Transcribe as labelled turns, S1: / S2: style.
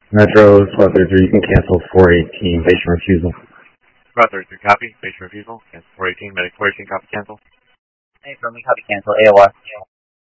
S1: Metro 1233, you can cancel 418, patient refusal.
S2: 1233, copy. Patient refusal. Cancel 418. Medic 418, copy cancel.
S3: Hey, from me, copy cancel. AOR.